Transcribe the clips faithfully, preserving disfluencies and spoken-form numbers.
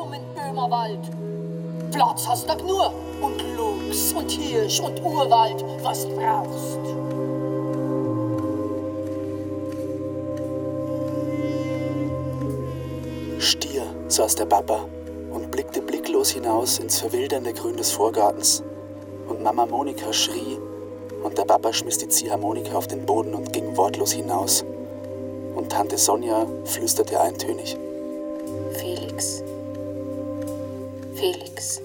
Raum in Böhmerwald. Platz hast du genug und Luchs und Hirsch und Urwald, was du brauchst. Stier, saß der Papa und blickte blicklos hinaus ins verwildernde Grün des Vorgartens. Und Mama Monika schrie und der Papa schmiss die Ziehharmonika auf den Boden und ging wortlos hinaus. Und Tante Sonja flüsterte eintönig: Felix. Felix.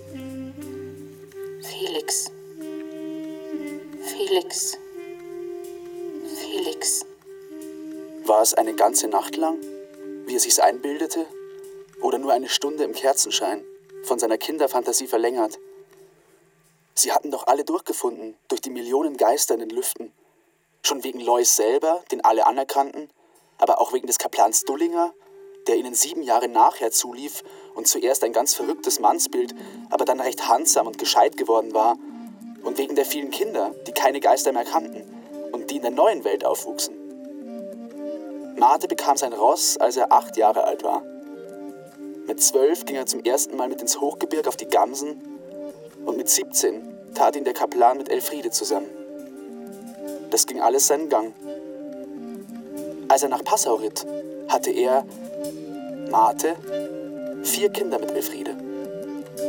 Felix. Felix. Felix. War es eine ganze Nacht lang, wie er sich's einbildete? Oder nur eine Stunde im Kerzenschein, von seiner Kinderfantasie verlängert? Sie hatten doch alle durchgefunden, durch die Millionen Geister in den Lüften. Schon wegen Lois selber, den alle anerkannten, aber auch wegen des Kaplans Dullinger, der ihnen sieben Jahre nachher zulief und zuerst ein ganz verrücktes Mannsbild, aber dann recht handsam und gescheit geworden war. Und wegen der vielen Kinder, die keine Geister mehr kannten und die in der neuen Welt aufwuchsen. Mate bekam sein Ross, als er acht Jahre alt war. Mit zwölf ging er zum ersten Mal mit ins Hochgebirg auf die Gamsen und mit siebzehn tat ihn der Kaplan mit Elfriede zusammen. Das ging alles seinen Gang. Als er nach Passau ritt, hatte er, Mate, vier Kinder mit Elfriede.